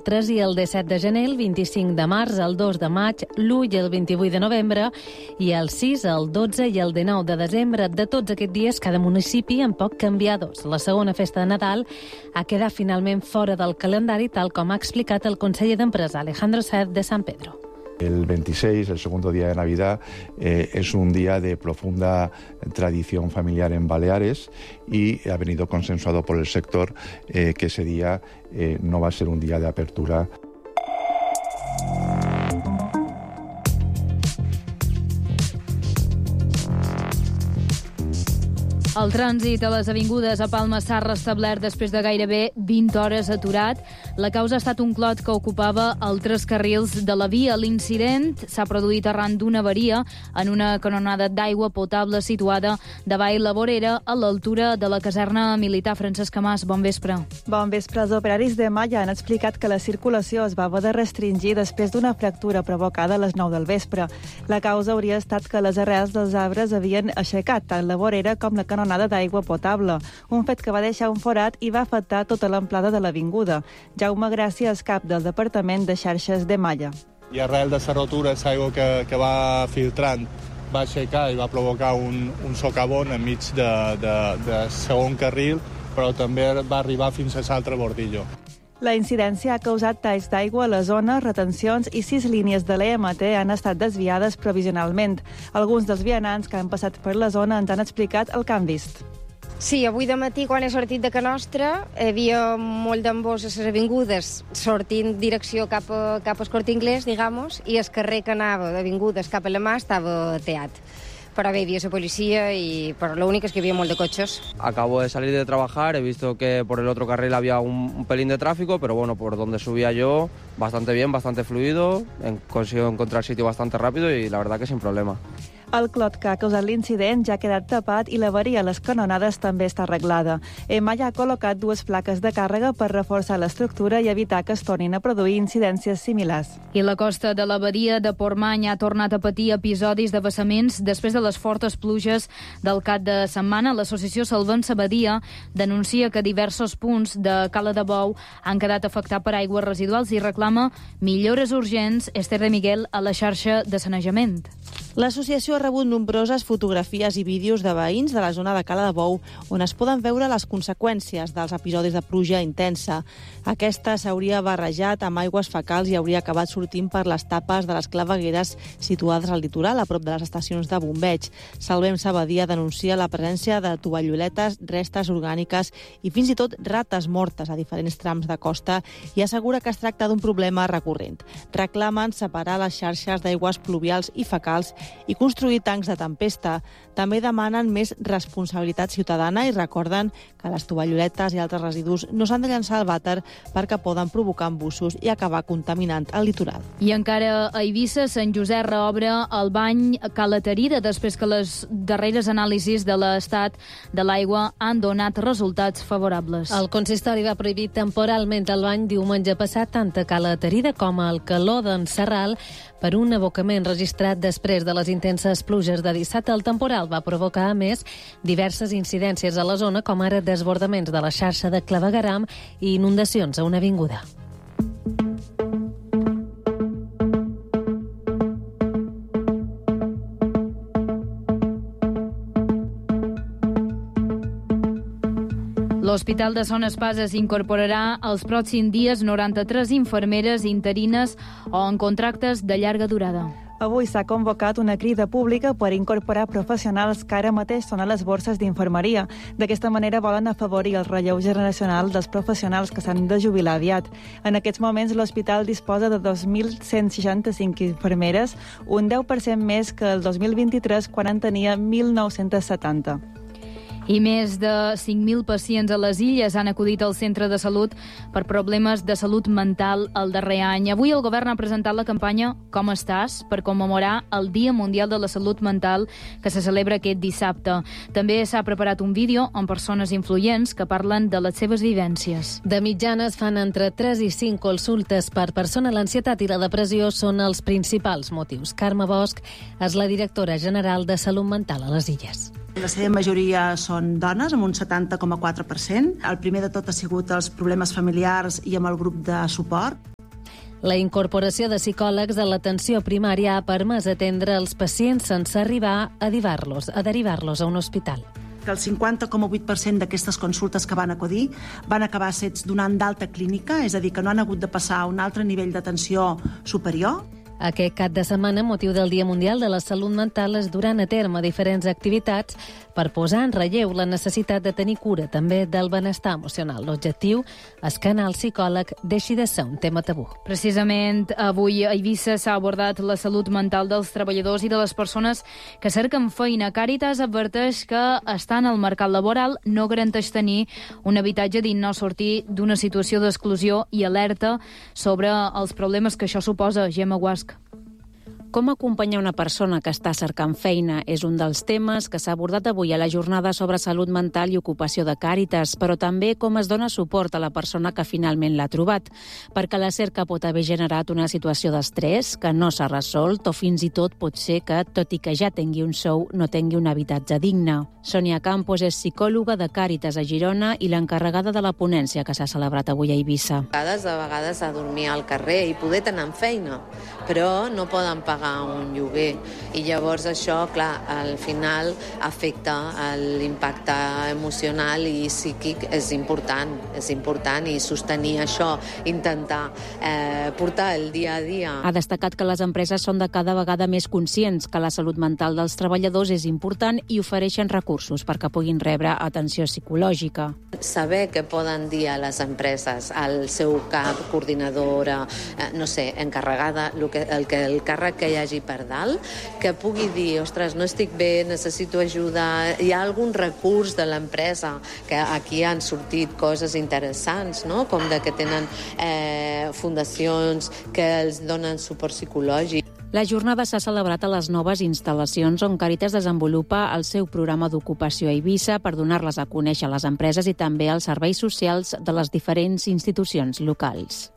3 i el 17 de gener, el 25 de març, el 2 de maig, l'1 i el 28 de novembre i el 6, el 12 i el 19 de desembre. De tots aquests dies, cada municipi en pot canviar dos. La segona festa de Nadal ha quedat finalment fora del calendari, tal com ha explicat el conseller d'Empresa, Alejandro Sáez de San Pedro. El 26, el segundo día de Navidad, es un día de profunda tradición familiar en Baleares y ha venido consensuado por el sector que ese día no va a ser un día de apertura. El trànsit a les avingudes a Palma s'ha restablert després de gairebé 20 hores aturat. La causa ha estat un clot que ocupava altres carrils de la via. L'incident s'ha produït arran d'una avaria en una canonada d'aigua potable situada davall la vorera a l'altura de la caserna militar. Francesca Mas, bon vespre. Bon vespre. Els operaris de Malla han explicat que la circulació es va haver de restringir després d'una fractura provocada a les 9 del vespre. La causa hauria estat que les arrels dels arbres havien aixecat tant la vorera com la canonada d'aigua potable, un fet que va deixar un forat i va afectar tota l'amplada de l'avinguda. Jaume Gràcia és cap del Departament de Xarxes de Malla. I arrel de la rotura, l'aigua que va filtrant va aixecar i va provocar un socavón enmig de segon carril, però també va arribar fins a l'altre bordillo. La incidència ha causat talls d'aigua a la zona, retencions i 6 línies de l'EMT han estat desviades provisionalment. Alguns dels vianants que han passat per la zona ens han explicat el que han vist. Sí, avui de matí, quan he sortit de Can Nostra, hi havia molt d'embós a les avingudes sortint direcció cap al Corte Inglés, digamos, i el carrer que anava d'avingudes cap a la mà estava teat. Pero había esa policía pero lo único es que había molt de coches. Acabo de salir de trabajar, he visto que por el otro carril había un pelín de tráfico, pero bueno, por donde subía yo, bastante bien, bastante fluido, consigo encontrar sitio bastante rápido y la verdad que sin problema. El clot que ha causat l'incident ja ha quedat tapat i l'avaria a les canonades també està arreglada. Malla ha col·locat 2 plaques de càrrega per reforçar l'estructura i evitar que es tornin a produir incidències similars. I la costa de la badia de Portmany ha tornat a patir episodis de vessaments després de les fortes pluges del cap de setmana. L'associació Salvem-se Badia denuncia que diversos punts de Cala de Bou han quedat afectats per aigües residuals i reclama millores urgents, Esther de Miguel, a la xarxa de sanejament. L'associació ha rebut nombroses fotografies i vídeos de veïns de la zona de Cala de Bou on es poden veure les conseqüències dels episodis de pluja intensa. Aquesta s'hauria barrejat amb aigües fecals i hauria acabat sortint per les tapes de les clavegueres situades al litoral, a prop de les estacions de bombeig. Salvem-se Badia denuncia la presència de tovalloletes, restes orgàniques i fins i tot rates mortes a diferents trams de costa i assegura que es tracta d'un problema recurrent. Reclamen separar les xarxes d'aigües pluvials i fecals i construir tancs de tempesta. També demanen més responsabilitat ciutadana i recorden que les tovalloletes i altres residus no s'han de llançar al vàter perquè poden provocar embussos i acabar contaminant el litoral. I encara a Eivissa, Sant Josep reobre el bany Calaterida després que les darreres anàlisis de l'estat de l'aigua han donat resultats favorables. El consistori va prohibir temporalment el bany diumenge passat tant a Calaterida com al Caló d'en Serral per un abocament registrat després de les intenses pluges de dissabte. El temporal va provocar, a més, diverses incidències a la zona, com ara desbordaments de la xarxa de clavegueram i inundacions a una avinguda. L'Hospital de Son Espasa s'incorporarà els pròxims dies 93 infermeres interines o en contractes de llarga durada. Avui s'ha convocat una crida pública per incorporar professionals que ara mateix són a les borses d'infermeria. D'aquesta manera volen afavorir el relleu generacional dels professionals que s'han de jubilar aviat. En aquests moments l'hospital disposa de 2.165 infermeres, un 10% més que el 2023, quan en tenia 1.970. I més de 5.000 pacients a les Illes han acudit al centre de salut per problemes de salut mental el darrer any. Avui el govern ha presentat la campanya Com estàs? Per commemorar el Dia Mundial de la Salut Mental que se celebra aquest dissabte. També s'ha preparat un vídeo amb persones influents que parlen de les seves vivències. De mitjana es fan entre 3 i 5 consultes per persona. L'ansietat i la depressió són els principals motius. Carme Bosch és la directora general de Salut Mental a les Illes. La seva majoria són dones, amb un 70,4%. El primer de tot ha sigut els problemes familiars i amb el grup de suport. La incorporació de psicòlegs a l'atenció primària ha permès atendre els pacients sense arribar a derivar-los a un hospital. Que el 50,8% d'aquestes consultes que van acudir van acabar donant d'alta clínica, és a dir, que no han hagut de passar a un altre nivell d'atenció superior. Aquest cap de setmana, motiu del Dia Mundial de la Salut Mental, es duran a terme diferents activitats per posar en relleu la necessitat de tenir cura també del benestar emocional. L'objectiu és que anar al psicòleg deixi de ser un tema tabú. Precisament avui a Eivissa s'ha abordat la salut mental dels treballadors i de les persones que cerquen feina. Càritas adverteix que estar en el mercat laboral no garanteix tenir un habitatge digne o sortir d'una situació d'exclusió i alerta sobre els problemes que això suposa. Gemma Guasc. Com acompanyar una persona que està cercant feina és un dels temes que s'ha abordat avui a la jornada sobre salut mental i ocupació de Càritas, però també com es dona suport a la persona que finalment l'ha trobat, perquè la cerca pot haver generat una situació d'estrès que no s'ha resolt o fins i tot pot ser que, tot i que ja tingui un sou, no tingui un habitatge digne. Sònia Campos és psicòloga de Càritas a Girona i l'encarregada de la ponència que s'ha celebrat avui a Eivissa. A vegades a dormir al carrer i poder tenir feina, però no poden pagar un lloguer. I llavors això, clar, al final afecta l'impacte emocional i psíquic és important i sostenir això, intentar portar el dia a dia. Ha destacat que les empreses són de cada vegada més conscients que la salut mental dels treballadors és important i ofereixen recursos perquè puguin rebre atenció psicològica. Saber què poden dir a les empreses, al seu cap, coordinadora, no sé, encarregada, el càrrec que hi hagi per dalt, que pugui dir, ostres, no estic bé, necessito ajuda, hi ha algun recurs de l'empresa, que aquí han sortit coses interessants, no? Com de que tenen fundacions que els donen suport psicològic. La jornada s'ha celebrat a les noves instal·lacions on Càritas desenvolupa el seu programa d'ocupació a Eivissa per donar-les a conèixer a les empreses i també als serveis socials de les diferents institucions locals.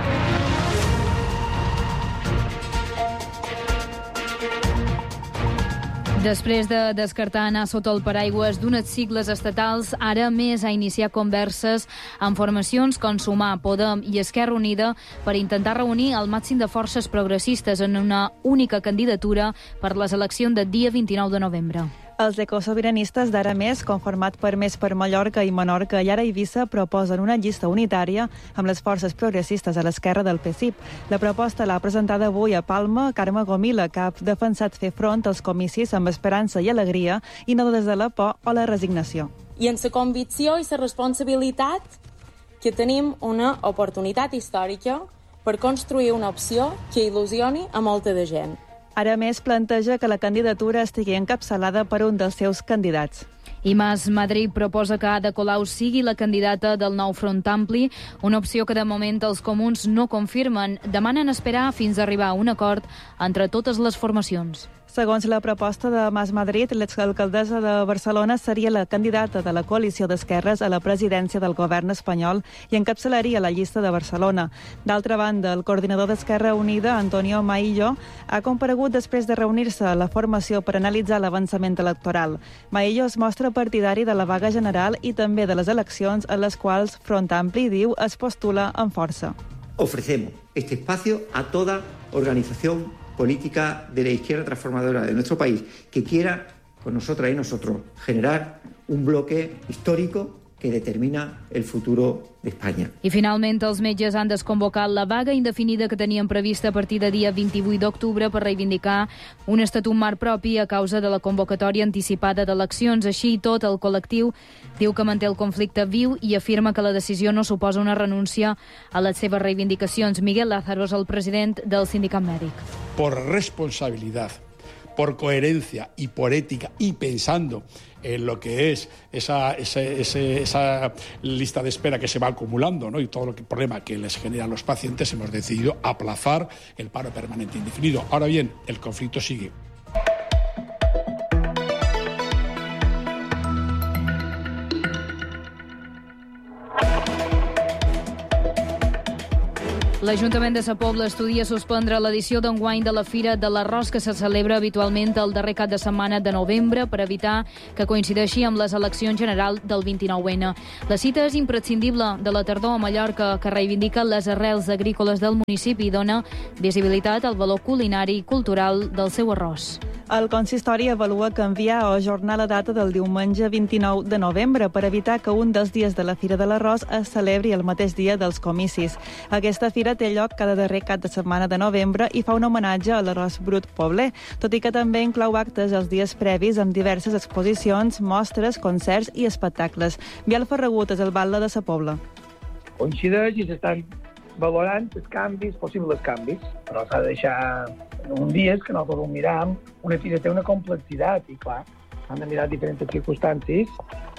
Després de descartar anar sota el paraigües d'unes sigles estatals, ara més ha iniciat converses amb formacions com Sumar, Podem i Esquerra Unida per intentar reunir el màxim de forces progressistes en una única candidatura per les eleccions del dia 29 de novembre. Els ecosobiranistes d'Ara Més, conformat per Més per Mallorca i Menorca i Ara Eivissa, proposen una llista unitària amb les forces progressistes a l'esquerra del PSIP. La proposta l'ha presentada avui a Palma Carme Gomila, que ha defensat fer front als comicis amb esperança i alegria i no des de la por o la resignació. I en la convicció i la responsabilitat que tenim una oportunitat històrica per construir una opció que il·lusioni a molta de gent. Ara Més planteja que la candidatura estigui encapçalada per un dels seus candidats. I Mas Madrid proposa que Ada Colau sigui la candidata del nou Front Ampli, una opció que de moment els comuns no confirmen. Demanen esperar fins a arribar a un acord entre totes les formacions. Segons la proposta de Mas Madrid, l'exalcaldessa de Barcelona seria la candidata de la coalició d'esquerres a la presidència del govern espanyol i encapçalaria la llista de Barcelona. D'altra banda, el coordinador d'Esquerra Unida, Antonio Maillo, ha comparegut després de reunir-se a la formació per analitzar l'avançament electoral. Maillo es mostra partidari de la vaga general i també de les eleccions en les quals Front Ampli, diu, es postula amb força. Ofrecemos este espacio a toda organización política de la izquierda transformadora de nuestro país que quiera, con nosotras y nosotros, generar un bloque histórico que determina el futuro d'Espanya. I finalment els metges han desconvocat la vaga indefinida que tenien prevista a partir de dia 28 d'octubre per reivindicar un estatut marc propi a causa de la convocatòria anticipada d'eleccions. Així i tot, el col·lectiu diu que manté el conflicte viu i afirma que la decisió no suposa una renúncia a les seves reivindicacions. Miguel Lázaro és el president del sindicat mèdic. Por responsabilidad, por coherencia y por ética y pensando en lo que es esa lista de espera que se va acumulando, ¿no? Y todo el problema que les generan los pacientes, hemos decidido aplazar el paro permanente indefinido. Ahora bien, el conflicto sigue. L'Ajuntament de Sa Pobla estudia suspendre l'edició d'enguany de la Fira de l'Arròs que se celebra habitualment el darrer cap de setmana de novembre per evitar que coincideixi amb les eleccions generals del 29N. La cita és imprescindible de la tardor a Mallorca, que reivindica les arrels agrícoles del municipi i dona visibilitat al valor culinari i cultural del seu arròs. El consistori avalua canviar o ajornar la data del diumenge 29 de novembre per evitar que un dels dies de la Fira de l'Arròs es celebri el mateix dia dels comicis. Aquesta fira té lloc cada darrer cap de setmana de novembre i fa un homenatge a l'arròs brut pobler, tot i que també inclou actes els dies previs amb diverses exposicions, mostres, concerts i espectacles. Biel Ferragut és el batlle de Sa Pobla. Coincideix i s'estan valorant els canvis, possibles canvis, però s'ha de deixar un dia que nosaltres ho miram. Una fira té una complexitat i, clar, han de mirar diferents circumstàncies